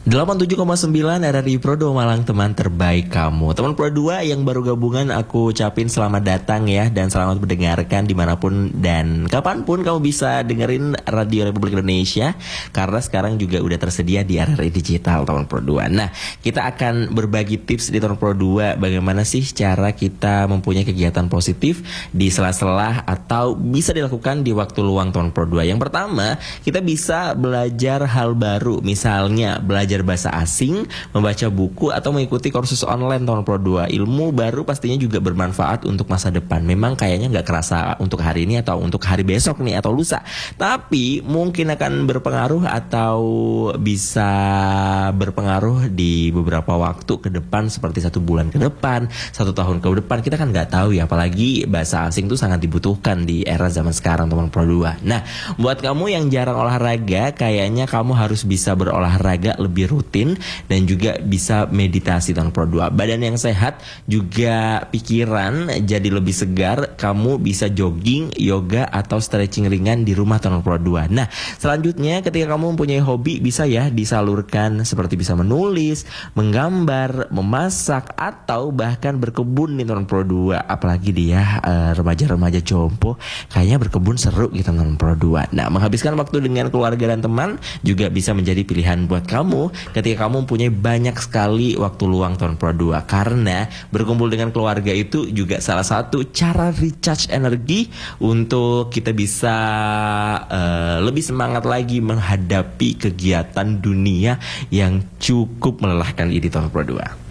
87,9 RRI Pro 2 Malang, teman terbaik kamu. Teman Pro 2 yang baru gabungan, aku ucapin selamat datang ya. Dan selamat mendengarkan dimanapun dan kapanpun kamu bisa dengerin Radio Republik Indonesia. Karena sekarang juga udah tersedia di RRI Digital, teman Pro 2. Nah, kita akan berbagi tips di teman Pro 2. Bagaimana sih cara kita mempunyai kegiatan positif di sela-sela atau bisa dilakukan di waktu luang teman Pro 2. Yang pertama, kita bisa belajar hal baru. Misalnya belajar bahasa asing, membaca buku, atau mengikuti kursus online tahun Pro 2. Ilmu baru pastinya juga bermanfaat untuk masa depan. Memang kayaknya nggak kerasa untuk hari ini atau untuk hari besok nih atau lusa, tapi mungkin akan berpengaruh atau bisa berpengaruh di beberapa waktu ke depan, seperti 1 bulan ke depan, 1 tahun ke depan. Kita kan nggak tahu ya, apalagi bahasa asing itu sangat dibutuhkan di era zaman sekarang teman Pro 2. Nah, buat kamu yang jarang olahraga, kayaknya kamu harus bisa berolahraga lebih rutin dan juga bisa meditasi tahun Pro 2. Badan yang sehat juga pikiran jadi lebih segar. Kamu bisa jogging, yoga, atau stretching ringan di rumah tahun Pro 2. Nah, selanjutnya ketika kamu mempunyai hobi, bisa ya disalurkan seperti bisa menulis, menggambar, memasak, atau bahkan berkebun nih tahun Pro 2. Apalagi dia remaja-remaja jompo, kayaknya berkebun seru gitu tahun Pro 2. Nah, menghabiskan waktu dengan keluarga dan teman juga bisa menjadi pilihan buat kamu ketika kamu mempunyai banyak sekali waktu luang tahun Pro 2. Karena berkumpul dengan keluarga itu juga salah satu cara recharge energi untuk kita bisa lebih semangat lagi menghadapi kegiatan dunia yang cukup melelahkan ini tahun Pro 2.